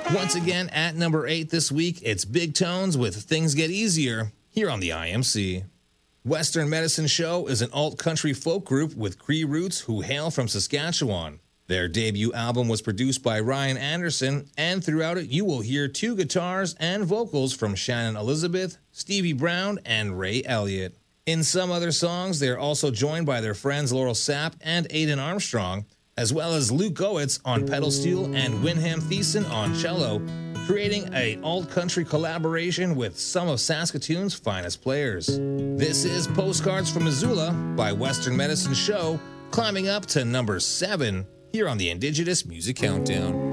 Once again, at number 8 this week, it's Big Tones with Things Get Easier here on the IMC. Western Medicine Show is an alt-country folk group with Cree roots who hail from Saskatchewan. Their debut album was produced by Ryan Anderson, and throughout it you will hear 2 guitars and vocals from Shannon Elizabeth, Stevie Brown, and Ray Elliott. In some other songs, they are also joined by their friends Laurel Sapp and Aidan Armstrong, as well as Luke Goetz on pedal steel and Winham Thiessen on cello, creating a alt-country collaboration with some of Saskatoon's finest players. This is Postcards from Missoula by Western Medicine Show, climbing up to number 7 here on the Indigenous Music Countdown.